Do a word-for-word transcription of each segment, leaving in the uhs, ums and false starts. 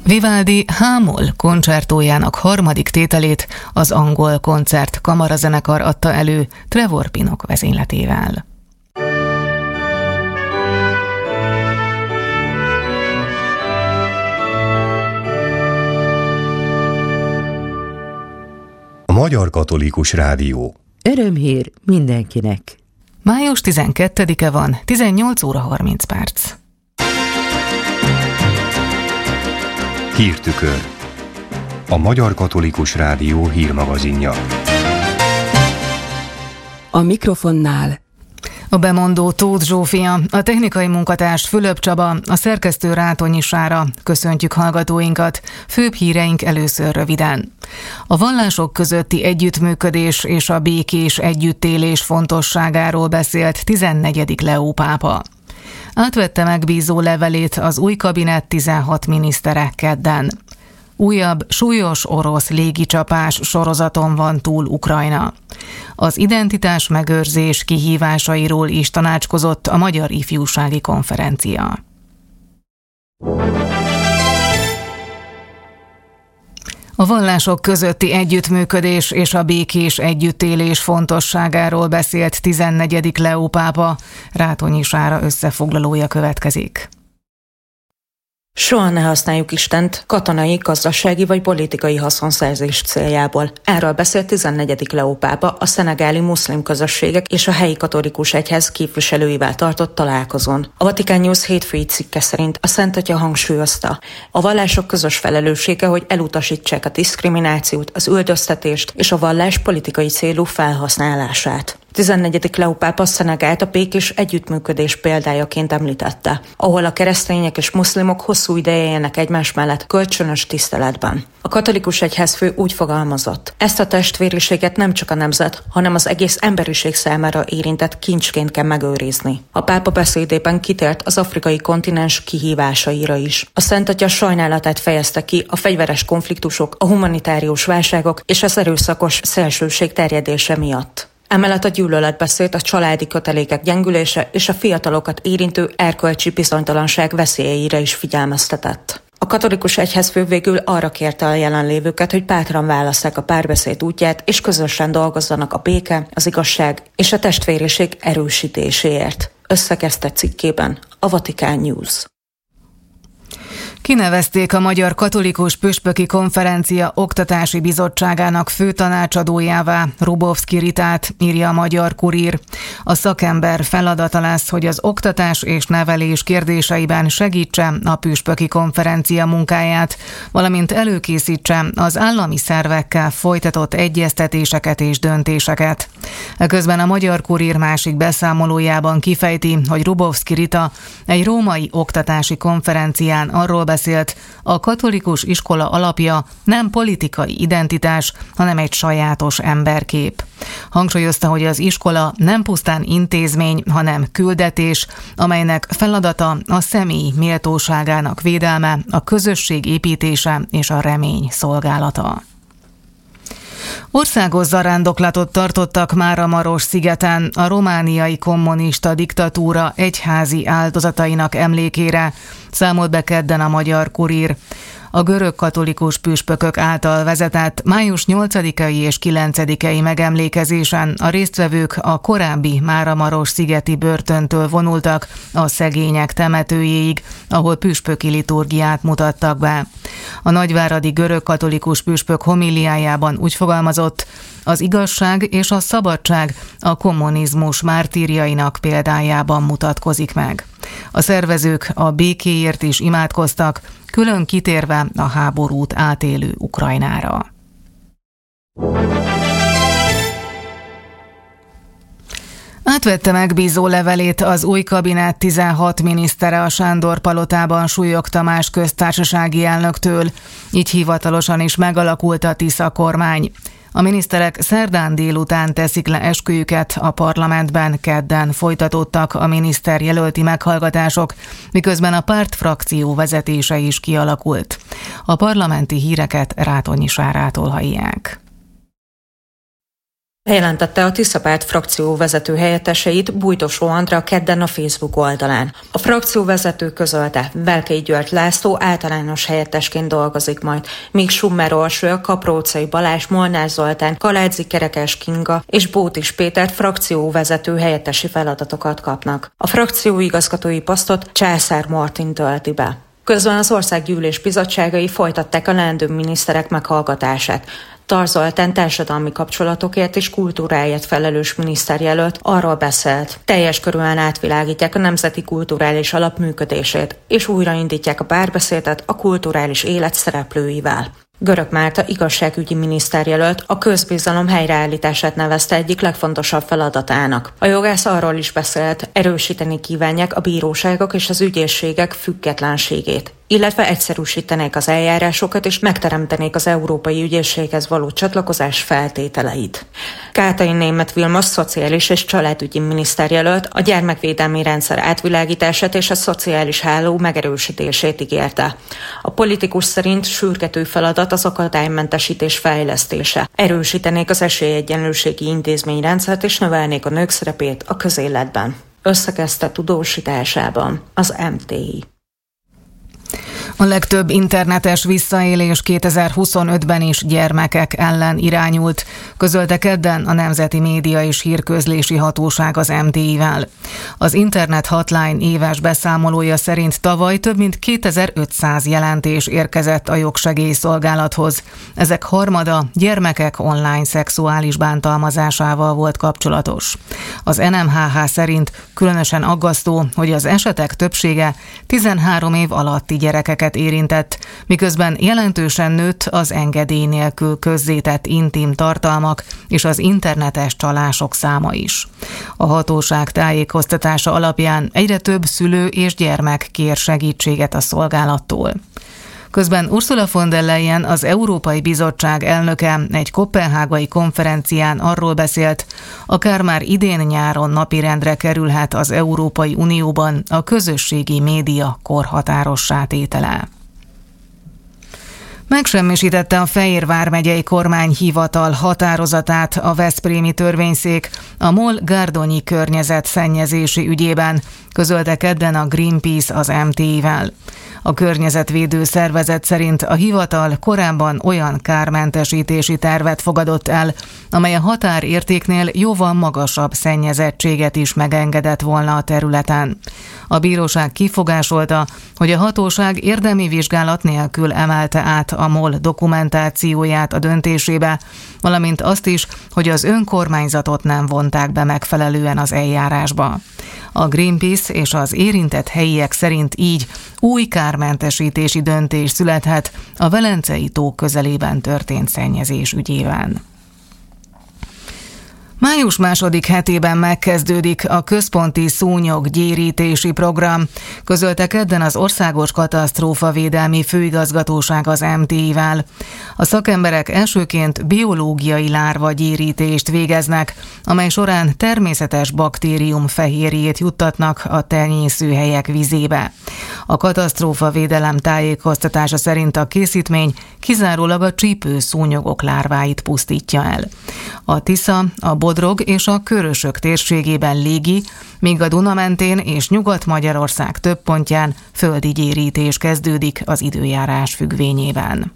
Vivaldi H-moll koncertójának harmadik tételét az Angol Koncert Kamarazenekar adta elő Trevor Pinnock vezényletével. A Magyar Katolikus Rádió. Örömhír mindenkinek. május tizenkettedike van, tizennyolc óra harminc perc. Hírtükör. A Magyar Katolikus Rádió hírmagazinja. A mikrofonnál a bemondó Tóth Zsófia, a technikai munkatárs Fülöp Csaba, a szerkesztő Rátonyi Sára. Köszöntjük hallgatóinkat. Főbb híreink először röviden. A vallások közötti együttműködés és a békés együttélés fontosságáról beszélt tizennegyedik Leó pápa. Átvette megbízó levelét az új kabinet tizenhat minisztere kedden. Újabb, súlyos orosz légicsapás sorozaton van túl Ukrajna. Az identitás megőrzés kihívásairól is tanácskozott a Magyar Ifjúsági Konferencia. A vallások közötti együttműködés és a békés együttélés fontosságáról beszélt tizennegyedik Leó pápa. Rátonyi Sára összefoglalója következik. Soha ne használjuk Istent katonai, gazdasági vagy politikai haszonszerzés céljából. Erről beszélt tizennegyedik Leó pápa a szenegáli muszlim közösségek és a helyi katolikus egyház képviselőivel tartott találkozón. A Vatican News hétfői cikke szerint a Szent Atya hangsúlyozta: a vallások közös felelőssége, hogy elutasítsák a diszkriminációt, az üldöztetést és a vallás politikai célú felhasználását. tizennegyedik Leó pápa Szenegált a békés együttműködés példájaként említette, ahol a keresztények és muszlimok hosszú ideje élnek egymás mellett kölcsönös tiszteletben. A katolikus egyházfő úgy fogalmazott: ezt a testvériséget nem csak a nemzet, hanem az egész emberiség számára érintett kincsként kell megőrizni. A pápa beszédében kitért az afrikai kontinens kihívásaira is. A Szent Atya sajnálatát fejezte ki a fegyveres konfliktusok, a humanitárius válságok és az erőszakos szélsőség terjedése miatt. Emellett a gyűlöletbeszéd, a családi kötelékek gyengülése és a fiatalokat érintő erkölcsi bizonytalanság veszélyeire is figyelmeztetett. A katolikus egyházfő végül arra kérte a jelenlévőket, hogy bátran válasszák a párbeszéd útját, és közösen dolgozzanak a béke, az igazság és a testvériség erősítéséért. Összekezte cikkében a Vatican News. Kinevezték a Magyar Katolikus Püspöki Konferencia Oktatási Bizottságának főtanácsadójává Rubovszky Ritát, írja a Magyar Kurír. A szakember feladata lesz, hogy az oktatás és nevelés kérdéseiben segítse a Püspöki Konferencia munkáját, valamint előkészítse az állami szervekkel folytatott egyeztetéseket és döntéseket. Eközben a Magyar Kurír másik beszámolójában kifejti, hogy Rubovszky Rita egy római oktatási konferencián arról beszélt, a katolikus iskola alapja nem politikai identitás, hanem egy sajátos emberkép. Hangsúlyozta, hogy az iskola nem pusztán intézmény, hanem küldetés, amelynek feladata a személy méltóságának védelme, a közösség építése és a remény szolgálata. Országos zarándoklatot tartottak Máramaros-szigeten a romániai kommunista diktatúra egyházi áldozatainak emlékére, számolt be kedden a Magyar Kurír. A görög katolikus püspökök által vezetett május nyolcadikai és kilencedikei megemlékezésen a résztvevők a korábbi Máramaros-szigeti börtöntől vonultak a szegények temetőjéig, ahol püspöki liturgiát mutattak be. A nagyváradi görög katolikus püspök homíliájában úgy fogalmazott: az igazság és a szabadság a kommunizmus mártírjainak példájában mutatkozik meg. A szervezők a békéért is imádkoztak, külön kitérve a háborút átélő Ukrajnára. Átvette megbízó levelét az új kabinet tizenhat minisztere a Sándor-palotában Súlyog Tamás köztársasági elnöktől, így hivatalosan is megalakult a Tisza kormány. A miniszterek szerdán délután teszik le esküjüket, a parlamentben kedden folytatódtak a miniszterjelölti meghallgatások, miközben a pártfrakció vezetése is kialakult. A parlamenti híreket Rátonyi Sárától hallják. Jelentette a Tisza Párt frakció vezető helyetteseit Bújtos Andrea kedden a Facebook oldalán. A frakció vezető közölte, Velkei György László általános helyettesként dolgozik majd, míg Summer Orsolya, Kaprócai Balázs, Molnár Zoltán, Kaládzi Kerekes Kinga és Bótis Péter frakció vezető helyettesi feladatokat kapnak. A frakció igazgatói posztot Császár Martin tölti be. Közben az Országgyűlés bizottságai folytatták a leendő miniszterek meghallgatását. Tar Zoltán társadalmi kapcsolatokért és kultúráért felelős miniszterjelölt arról beszélt, teljes körűen átvilágítják a Nemzeti Kulturális Alap működését, és újraindítják a párbeszédet a kulturális élet szereplőivel. Görög Márta igazságügyi miniszterjelölt a közbizalom helyreállítását nevezte egyik legfontosabb feladatának. A jogász arról is beszélt, erősíteni kívánják a bíróságok és az ügyészségek függetlenségét, illetve egyszerűsítenék az eljárásokat és megteremtenék az Európai Ügyészséghez való csatlakozás feltételeit. Kátai Németh Vilmos szociális és családügyi miniszterjelölt a gyermekvédelmi rendszer átvilágítását és a szociális háló megerősítését ígérte. A politikus szerint sürgető feladat az akadálymentesítés fejlesztése. Erősítenék az esélyegyenlőségi intézményrendszert és növelnék a nők szerepét a közéletben. Összekezdte tudósításában az em té i. A legtöbb internetes visszaélés kétezer-huszonötben is gyermekek ellen irányult, közölte kedden a Nemzeti Média és Hírközlési Hatóság az em té i-vel. Az Internet Hotline éves beszámolója szerint tavaly több mint kétezer-ötszáz jelentés érkezett a jogsegélyszolgálathoz. Ezek harmada gyermekek online szexuális bántalmazásával volt kapcsolatos. Az en em há há szerint különösen aggasztó, hogy az esetek többsége tizenhárom év alatti gyerekeket érintett, miközben jelentősen nőtt az engedély nélkül közzétett intim tartalmak és az internetes csalások száma is. A hatóság tájékoztatása alapján egyre több szülő és gyermek kér segítséget a szolgálattól. Közben Ursula von der Leyen, az Európai Bizottság elnöke egy koppenhágai konferencián arról beszélt, akár már idén nyáron napirendre kerülhet az Európai Unióban a közösségi média korhatárossá tétele. Megsemmisítette a Fejér vármegyei kormányhivatal határozatát a veszprémi törvényszék a MOL-Gárdonyi környezet szennyezési ügyében, közölte kedden a Greenpeace az em té i-vel. A környezetvédő szervezet szerint a hivatal korábban olyan kármentesítési tervet fogadott el, amely a határértéknél jóval magasabb szennyezettséget is megengedett volna a területen. A bíróság kifogásolta, hogy a hatóság érdemi vizsgálat nélkül emelte át a MOL dokumentációját a döntésébe, valamint azt is, hogy az önkormányzatot nem vonták be megfelelően az eljárásba. A Greenpeace és az érintett helyiek szerint így új kármentesítési döntés születhet a Velencei tó közelében történt szennyezés ügyében. Május második hetében megkezdődik a központi szúnyoggyérítési program, közölte kedden az Országos Katasztrófavédelmi Főigazgatóság az em té i-vel. A szakemberek elsőként biológiai lárvagyérítést végeznek, amely során természetes baktérium fehérjét juttatnak a tenyészőhelyek vizébe. A katasztrófavédelem tájékoztatása szerint a készítmény kizárólag a csípőszúnyogok lárváit pusztítja el. A Tisza, a Bodrog és a Körösök térségében légi, míg a Duna mentén és Nyugat-Magyarország több pontján földi gyérítés kezdődik az időjárás függvényében.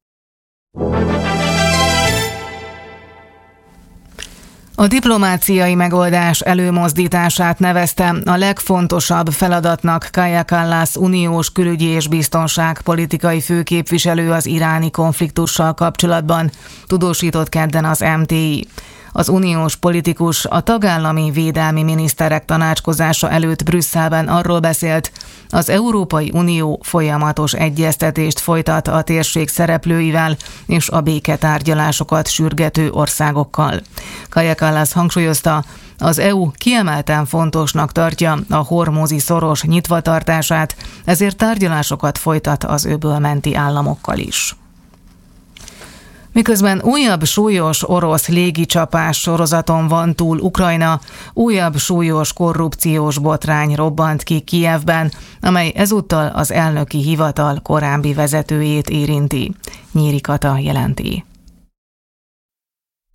A diplomáciai megoldás előmozdítását nevezte a legfontosabb feladatnak Kaja Kallas uniós külügyi és biztonságpolitikai főképviselő az iráni konfliktussal kapcsolatban, tudósított kedden az em té i. Az uniós politikus a tagállami védelmi miniszterek tanácskozása előtt Brüsszelben arról beszélt, az Európai Unió folyamatos egyeztetést folytat a térség szereplőivel és a béketárgyalásokat sürgető országokkal. Kaja Kallas hangsúlyozta, az é u kiemelten fontosnak tartja a hormúzi szoros nyitvatartását, ezért tárgyalásokat folytat az öbölmenti államokkal is. Miközben újabb súlyos orosz légicsapás sorozaton van túl Ukrajna, újabb súlyos korrupciós botrány robbant ki Kijevben, amely ezúttal az elnöki hivatal korábbi vezetőjét érinti. Nyíri Kata jelenti.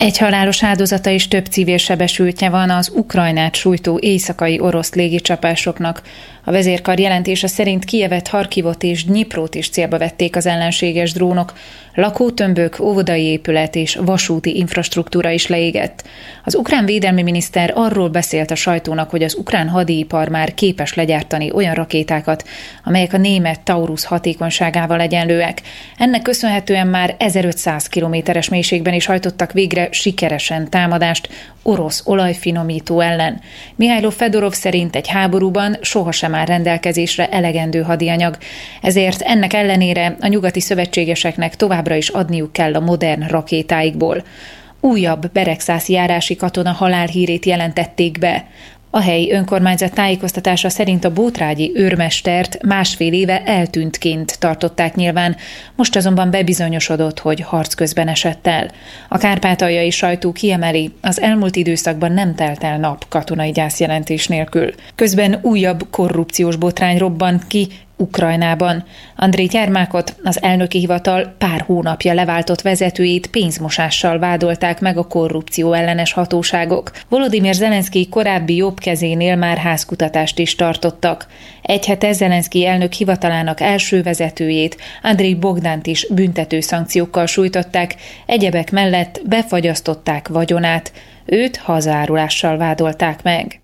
Egy halálos áldozata és több civil sebesültje van az Ukrajnát sújtó éjszakai orosz légicsapásoknak. A vezérkar jelentése szerint Kijevet, Harkivot és Dnyiprót is célba vették az ellenséges drónok. Lakótömbök, óvodai épület és vasúti infrastruktúra is leégett. Az ukrán védelmi miniszter arról beszélt a sajtónak, hogy az ukrán hadipar már képes legyártani olyan rakétákat, amelyek a német Taurus hatékonyságával egyenlőek. Ennek köszönhetően már ezerötszáz kilométeres mélységben is hajtottak végre sikeresen támadást orosz olajfinomító ellen. Mihailo Fedorov szerint egy háborúban sohasem áll rendelkezésre elegendő hadianyag, ezért ennek ellenére a nyugati szövetségeseknek továbbra is adniuk kell a modern rakétáikból. Újabb beregszászi járási katona halálhírét jelentették be. A helyi önkormányzat tájékoztatása szerint a bótrágyi őrmestert másfél éve eltűntként tartották nyilván, most azonban bebizonyosodott, hogy harc közben esett el. A kárpátaljai sajtó kiemeli, az elmúlt időszakban nem telt el nap katonai gyászjelentés nélkül. Közben újabb korrupciós botrány robbant ki Ukrajnában. Andrej Jermákot, az elnöki hivatal pár hónapja leváltott vezetőjét pénzmosással vádolták meg a korrupció ellenes hatóságok. Volodymyr Zelenszkij korábbi jobb kezénél már házkutatást is tartottak. Egy hete Zelenszkij elnök hivatalának első vezetőjét, Andrej Bogdánt is büntető szankciókkal sújtották, egyebek mellett befagyasztották vagyonát. Őt hazaárulással vádolták meg.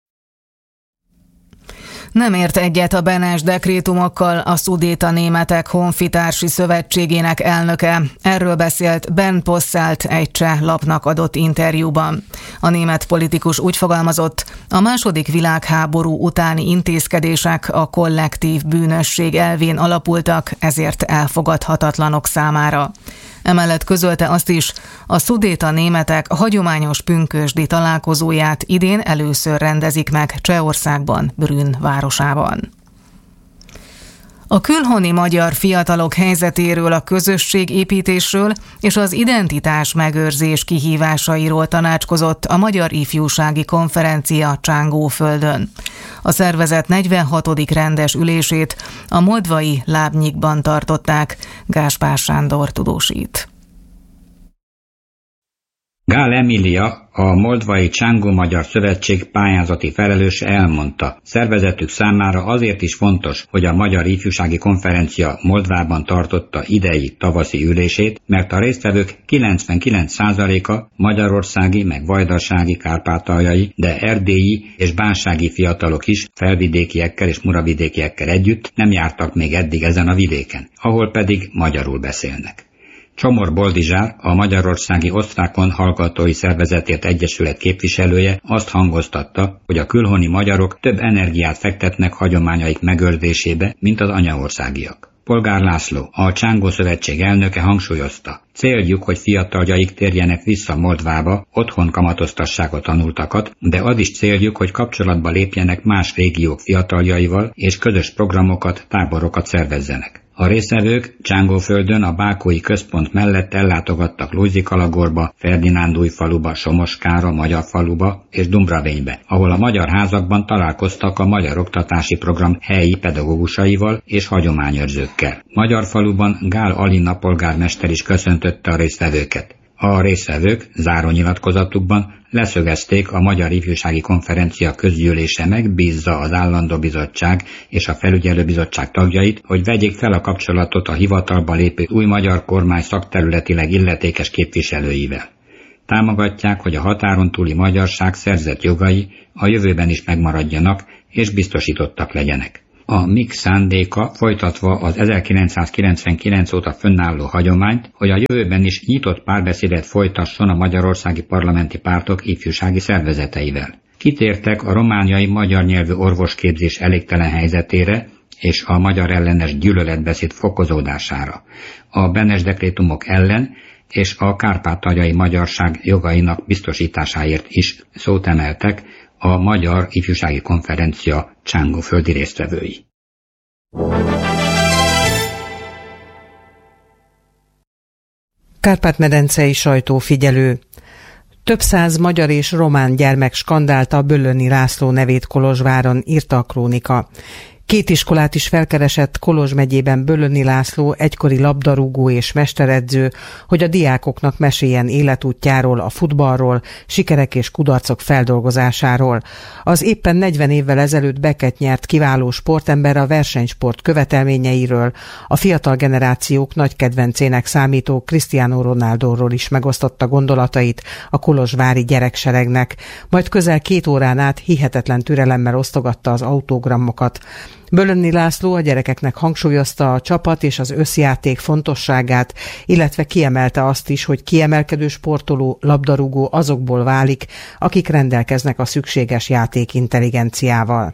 Nem ért egyet a Benes dekrétumokkal a Szudéta Németek Honfitársi Szövetségének elnöke. Erről beszélt Ben Posselt egy cseh lapnak adott interjúban. A német politikus úgy fogalmazott, a második világháború utáni intézkedések a kollektív bűnösség elvén alapultak, ezért elfogadhatatlanok számára. Emellett közölte azt is, a szudéta németek hagyományos pünkösdi találkozóját idén először rendezik meg Csehországban, Brünn városában. A külhoni magyar fiatalok helyzetéről, a közösségépítésről és az identitás megőrzés kihívásairól tanácskozott a Magyar Ifjúsági Konferencia Csángóföldön. A szervezet negyvenhatodik rendes ülését a moldvai Lábnyikban tartották, Gáspár Sándor tudósít. Gál Emília, a Moldvai Csángó Magyar Szövetség pályázati felelőse elmondta, szervezetük számára azért is fontos, hogy a Magyar Ifjúsági Konferencia Moldvában tartotta idei tavaszi ülését, mert a résztvevők kilencvenkilenc százaléka magyarországi, meg vajdasági, kárpátaljai, de erdélyi és bánsági fiatalok is felvidékiekkel és muravidékiekkel együtt nem jártak még eddig ezen a vidéken, ahol pedig magyarul beszélnek. Csomor Boldizsár, a Magyarországi Osztrákon Hallgatói Szervezetért Egyesület képviselője azt hangoztatta, hogy a külhoni magyarok több energiát fektetnek hagyományaik megőrzésébe, mint az anyaországiak. Polgár László, a Csángó Szövetség elnöke hangsúlyozta, céljuk, hogy fiataljaik térjenek vissza Moldvába, otthon kamatoztassák a tanultakat, de az is céljuk, hogy kapcsolatba lépjenek más régiók fiataljaival, és közös programokat, táborokat szervezzenek. A résztvevők Csángóföldön a Bákói Központ mellett ellátogattak Lujzikalagorba, Ferdinándújfaluba, Somoskára, Magyarfaluba és Dumbravénybe, ahol a magyar házakban találkoztak a Magyar Oktatási Program helyi pedagógusaival és hagyományőrzőkkel. Magyarfaluban Gál Alina polgármester is köszöntötte a résztvevőket. A résztvevők zárónyilatkozatukban leszögezték, a Magyar Ifjúsági Konferencia közgyűlése megbízza az Állandó Bizottság és a Felügyelőbizottság tagjait, hogy vegyék fel a kapcsolatot a hivatalba lépő új magyar kormány szakterületileg illetékes képviselőivel. Támogatják, hogy a határon túli magyarság szerzett jogai a jövőben is megmaradjanak és biztosítottak legyenek. A em i ká szándéka folytatva az ezerkilencszázkilencvenkilenc óta fönnálló hagyományt, hogy a jövőben is nyitott párbeszédet folytasson a magyarországi parlamenti pártok ifjúsági szervezeteivel. Kitértek a romániai magyar nyelvű orvosképzés elégtelen helyzetére és a magyar ellenes gyűlöletbeszéd fokozódására, a Benes dekrétumok ellen és a kárpátaljai magyarság jogainak biztosításáért is szót emeltek a Magyar Ifjúsági Konferencia csángóföldi résztvevői. Kárpát-medencei sajtófigyelő. Több száz magyar és román gyermek skandálta Böllöni László nevét Kolozsváron, írta a Krónika. Két iskolát is felkeresett Kolozs megyében Bölöni László, egykori labdarúgó és mesteredző, hogy a diákoknak meséljen életútjáról, a futballról, sikerek és kudarcok feldolgozásáról. Az éppen negyven évvel ezelőtt Becket nyert kiváló sportember a versenysport követelményeiről, a fiatal generációk nagy kedvencének számító Cristiano Ronaldóról is megosztotta gondolatait a kolozsvári gyerekseregnek, majd közel két órán át hihetetlen türelemmel osztogatta az autogramokat. Bölöni László a gyerekeknek hangsúlyozta a csapat és az összjáték fontosságát, illetve kiemelte azt is, hogy kiemelkedő sportoló, labdarúgó azokból válik, akik rendelkeznek a szükséges játékintelligenciával.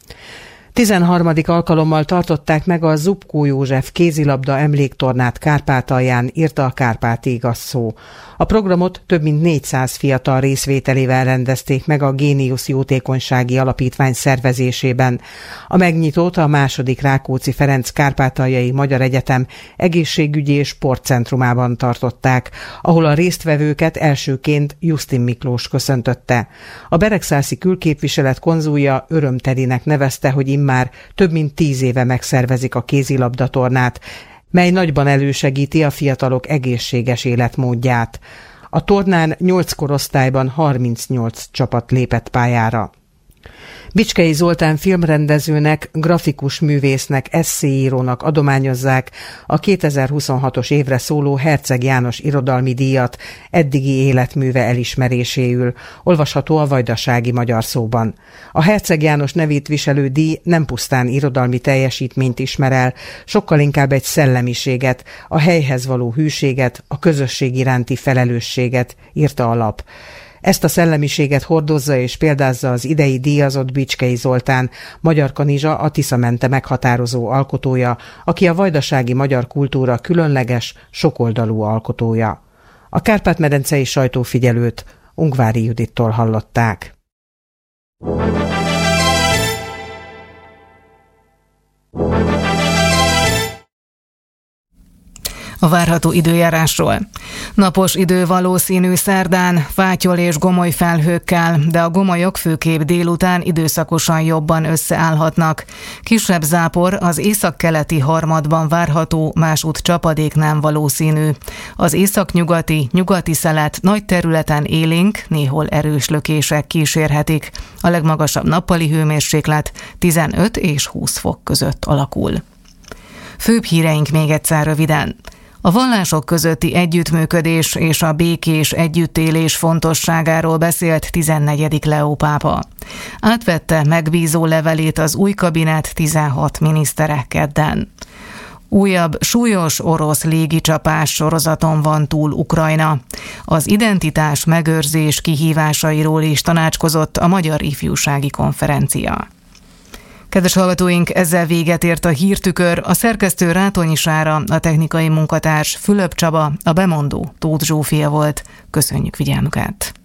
tizenharmadik alkalommal tartották meg a Zubkó József kézilabda emléktornát Kárpátalján, írta a Kárpáti Igaz Szó. A programot több mint négyszáz fiatal részvételével rendezték meg a Géniusz Jótékonysági Alapítvány szervezésében. A megnyitót a második Rákóczi Ferenc Kárpátaljai Magyar Egyetem egészségügyi és sportcentrumában tartották, ahol a résztvevőket elsőként Jusztin Miklós köszöntötte. A beregszászi külképviselet konzulja örömtelinek nevezte, hogy immár több mint tíz éve megszervezik a kézilabdatornát, mely nagyban elősegíti a fiatalok egészséges életmódját. A tornán nyolc korosztályban harmincnyolc csapat lépett pályára. Bicskei Zoltán filmrendezőnek, grafikus művésznek, esszéírónak adományozzák a kétezer-huszonhatos évre szóló Herceg János irodalmi díjat eddigi életműve elismeréséül, olvasható a Vajdasági Magyar Szóban. A Herceg János nevét viselő díj nem pusztán irodalmi teljesítményt ismer el, sokkal inkább egy szellemiséget, a helyhez való hűséget, a közösség iránti felelősséget, írta a lap. Ezt a szellemiséget hordozza és példázza az idei díjazott Bicskei Zoltán, Magyar Kanizsa, a Tisza-mente meghatározó alkotója, aki a vajdasági magyar kultúra különleges, sokoldalú alkotója. A Kárpát-medencei sajtófigyelőt Ungvári Judittól hallották. A várható időjárásról. Napos idő valószínű szerdán, fátyol és gomoly felhőkkel, de a gomolyok főképp délután időszakosan jobban összeállhatnak. Kisebb zápor az északkeleti harmadban várható, másút csapadék nem valószínű. Az északnyugati, nyugati szelet nagy területen élénk, néhol erős lökések kísérhetik. A legmagasabb nappali hőmérséklet tizenöt és húsz fok között alakul. Főbb híreink még egyszer röviden. A vallások közötti együttműködés és a békés együttélés fontosságáról beszélt tizennegyedik Leó pápa. Átvette megbízó levelét az új kabinet tizenhat minisztere kedden. Újabb súlyos orosz légicsapás sorozaton van túl Ukrajna. Az identitás megőrzés kihívásairól is tanácskozott a Magyar Ifjúsági Konferencia. Kedves hallgatóink, ezzel véget ért a hírtükör, a szerkesztő Rátonyi Sára, a technikai munkatárs Fülöp Csaba, a bemondó Tóth Zsófia volt. Köszönjük figyelmüket!